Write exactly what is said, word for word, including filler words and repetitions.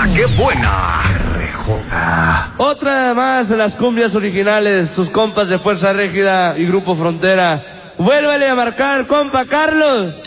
la que buena. R J. Otra más de las cumbias originales, sus compas de Fuerza Régida y Grupo Frontera. Vuélvale a marcar, compa Carlos.